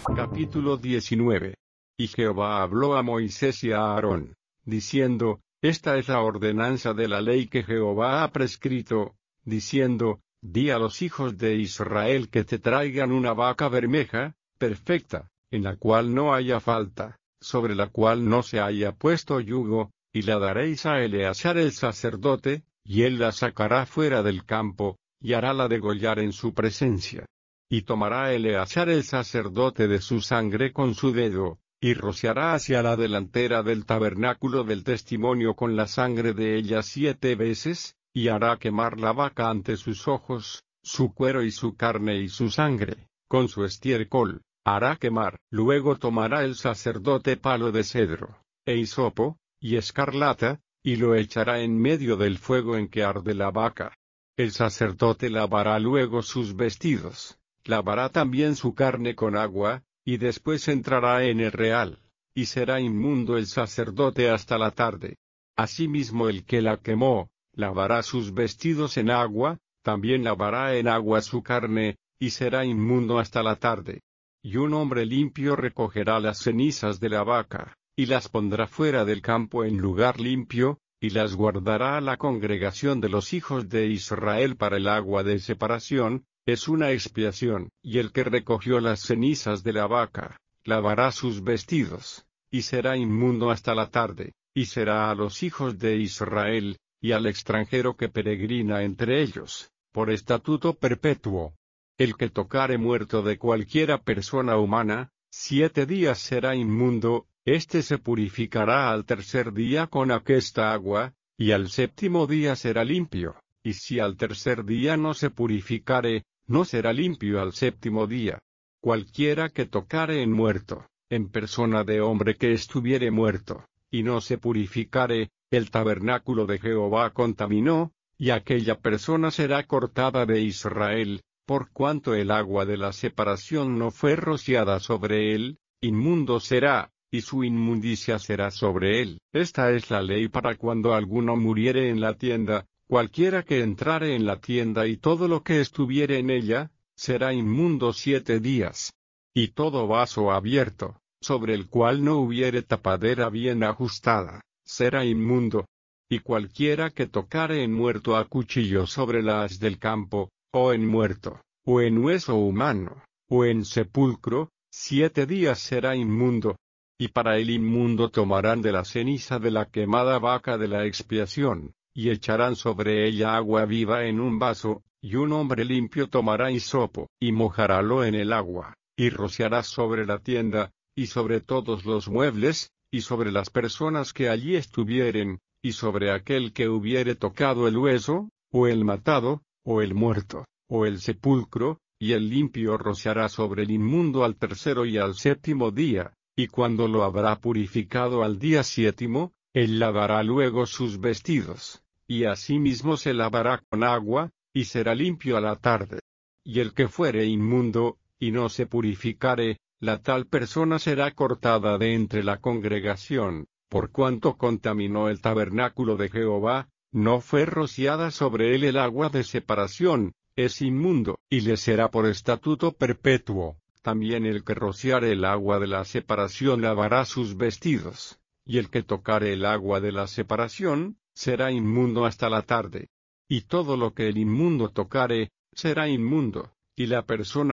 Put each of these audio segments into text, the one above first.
Capítulo 19. Y Jehová habló a Moisés y a Aarón, diciendo, esta es la ordenanza de la ley que Jehová ha prescrito, diciendo, di a los hijos de Israel que te traigan una vaca bermeja, perfecta, en la cual no haya falta, sobre la cual no se haya puesto yugo, y la daréis a Eleazar el sacerdote, y él la sacará fuera del campo, y harála degollar en su presencia. Y tomará Eleazar el sacerdote de su sangre con su dedo, y rociará hacia la delantera del tabernáculo del testimonio con la sangre de ella 7 veces, y hará quemar la vaca ante sus ojos, su cuero y su carne y su sangre, con su estiércol, hará quemar. Luego tomará el sacerdote palo de cedro, e hisopo, y escarlata, y lo echará en medio del fuego en que arde la vaca. El sacerdote lavará luego sus vestidos, lavará también su carne con agua, y después entrará en el real, y será inmundo el sacerdote hasta la tarde. Asimismo el que la quemó, lavará sus vestidos en agua, también lavará en agua su carne, y será inmundo hasta la tarde. Y un hombre limpio recogerá las cenizas de la vaca, y las pondrá fuera del campo en lugar limpio, y las guardará a la congregación de los hijos de Israel para el agua de separación, es una expiación. Y el que recogió las cenizas de la vaca, lavará sus vestidos, y será inmundo hasta la tarde, y será a los hijos de Israel, y al extranjero que peregrina entre ellos, por estatuto perpetuo. El que tocare muerto de cualquiera persona humana, 7 días será inmundo, éste se purificará al tercer día con aquesta agua, y al séptimo día será limpio, y si al tercer día no se purificare, no será limpio al séptimo día. Cualquiera que tocare en muerto, en persona de hombre que estuviere muerto, y no se purificare, el tabernáculo de Jehová contaminó, y aquella persona será cortada de Israel, por cuanto el agua de la separación no fue rociada sobre él, inmundo será, y su inmundicia será sobre él. Esta es la ley para cuando alguno muriere en la tienda, cualquiera que entrare en la tienda y todo lo que estuviere en ella, será inmundo 7 días. Y todo vaso abierto, sobre el cual no hubiere tapadera bien ajustada, será inmundo. Y cualquiera que tocare en muerto a cuchillo sobre la haz del campo, o en muerto, o en hueso humano, o en sepulcro, 7 días será inmundo. Y para el inmundo tomarán de la ceniza de la quemada vaca de la expiación, y echarán sobre ella agua viva en un vaso, y un hombre limpio tomará hisopo, y mojarálo en el agua, y rociará sobre la tienda, y sobre todos los muebles, y sobre las personas que allí estuvieren, y sobre aquel que hubiere tocado el hueso, o el matado, o el muerto, o el sepulcro, y el limpio rociará sobre el inmundo al tercero y al séptimo día. Y cuando lo habrá purificado al día 7, él lavará luego sus vestidos, y asimismo se lavará con agua, y será limpio a la tarde. Y el que fuere inmundo, y no se purificare, la tal persona será cortada de entre la congregación, por cuanto contaminó el tabernáculo de Jehová, no fue rociada sobre él el agua de separación, es inmundo, y le será por estatuto perpetuo. También el que rociare el agua de la separación lavará sus vestidos, y el que tocare el agua de la separación, será inmundo hasta la tarde. Y todo lo que el inmundo tocare, será inmundo, y la persona.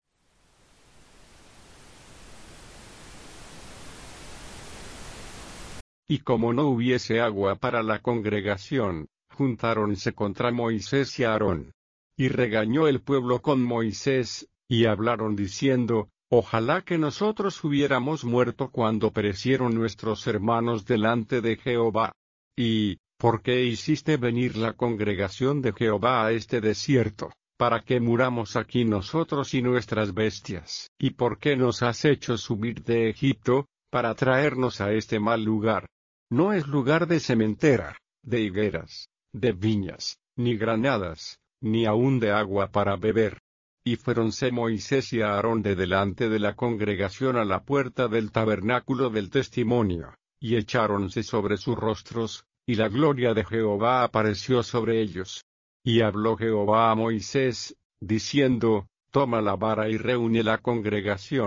Y como no hubiese agua para la congregación, juntáronse contra Moisés y Aarón. Y regañó el pueblo con Moisés, y hablaron diciendo, ojalá que nosotros hubiéramos muerto cuando perecieron nuestros hermanos delante de Jehová. ¿Y por qué hiciste venir la congregación de Jehová a este desierto, para que muramos aquí nosotros y nuestras bestias? ¿Y por qué nos has hecho subir de Egipto, para traernos a este mal lugar? No es lugar de sementera, de higueras, de viñas, ni granadas, ni aun de agua para beber. Y fuéronse Moisés y Aarón de delante de la congregación a la puerta del tabernáculo del testimonio, y echáronse sobre sus rostros, y la gloria de Jehová apareció sobre ellos. Y habló Jehová a Moisés, diciendo, toma la vara y reúne la congregación,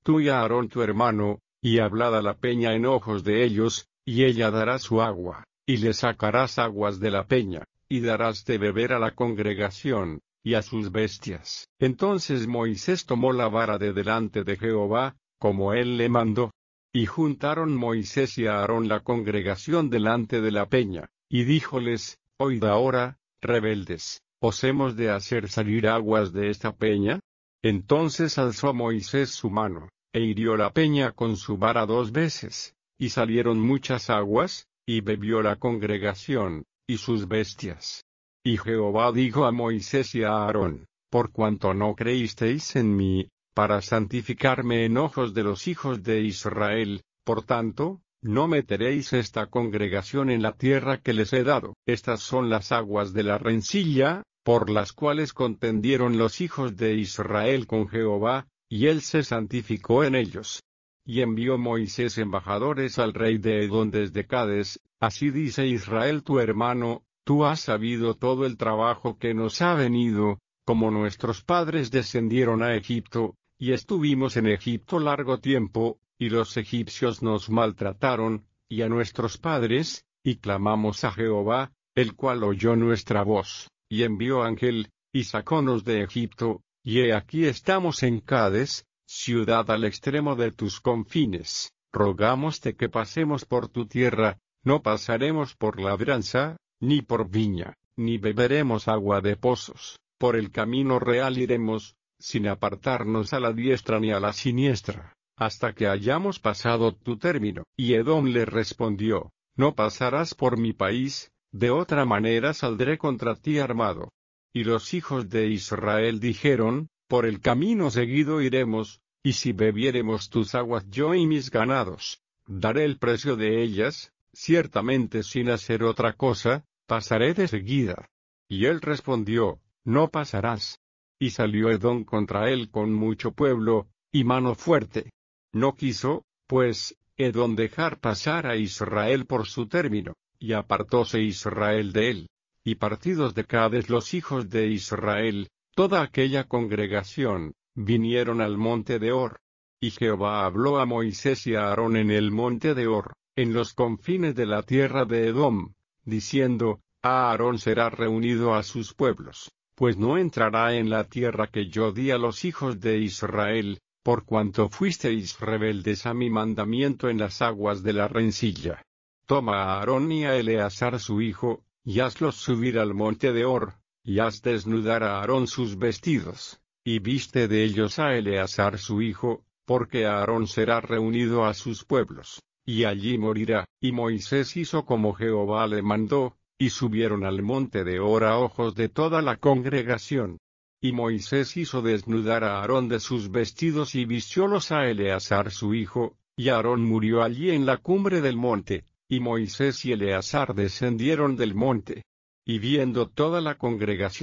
tú y Aarón tu hermano, y hablad a la peña en ojos de ellos, y ella dará su agua, y le sacarás aguas de la peña, y darás de beber a la congregación, y a sus bestias. Entonces Moisés tomó la vara de delante de Jehová, como él le mandó. Y juntaron Moisés y Aarón la congregación delante de la peña, y díjoles, oíd ahora, rebeldes, ¿os hemos de hacer salir aguas de esta peña? Entonces alzó Moisés su mano, e hirió la peña con su vara 2 veces, y salieron muchas aguas, y bebió la congregación, y sus bestias. Y Jehová dijo a Moisés y a Aarón, por cuanto no creísteis en mí, para santificarme en ojos de los hijos de Israel, por tanto, no meteréis esta congregación en la tierra que les he dado. Estas son las aguas de la rencilla, por las cuales contendieron los hijos de Israel con Jehová, y él se santificó en ellos. Y envió Moisés embajadores al rey de Edom desde Cades, así dice Israel tu hermano, tú has sabido todo el trabajo que nos ha venido, como nuestros padres descendieron a Egipto, y estuvimos en Egipto largo tiempo, y los egipcios nos maltrataron, y a nuestros padres, y clamamos a Jehová, el cual oyó nuestra voz, y envió ángel, y sacónos de Egipto, y he aquí estamos en Cades, ciudad al extremo de tus confines. Rogámoste que pasemos por tu tierra, no pasaremos por labranza, ni por viña, ni beberemos agua de pozos, por el camino real iremos, sin apartarnos a la diestra ni a la siniestra, hasta que hayamos pasado tu término. Y Edom le respondió, no pasarás por mi país, de otra manera saldré contra ti armado. Y los hijos de Israel dijeron, por el camino seguido iremos, y si bebiéremos tus aguas yo y mis ganados, daré el precio de ellas, ciertamente sin hacer otra cosa, pasaré de seguida. Y él respondió, no pasarás. Y salió Edom contra él con mucho pueblo, y mano fuerte. No quiso, pues, Edom dejar pasar a Israel por su término, y apartóse Israel de él. Y partidos de Cades los hijos de Israel, toda aquella congregación, vinieron al monte de Hor. Y Jehová habló a Moisés y a Aarón en el monte de Hor, en los confines de la tierra de Edom, diciendo, Aarón será reunido a sus pueblos, pues no entrará en la tierra que yo di a los hijos de Israel, por cuanto fuisteis rebeldes a mi mandamiento en las aguas de la rencilla. Toma a Aarón y a Eleazar su hijo, y hazlos subir al monte de Hor, y haz desnudar a Aarón sus vestidos, y viste de ellos a Eleazar su hijo, porque Aarón será reunido a sus pueblos, y allí morirá. Y Moisés hizo como Jehová le mandó, y subieron al monte de Hor a ojos de toda la congregación. Y Moisés hizo desnudar a Aarón de sus vestidos y vistiólos a Eleazar su hijo, y Aarón murió allí en la cumbre del monte. Y Moisés y Eleazar descendieron del monte. Y viendo toda la congregación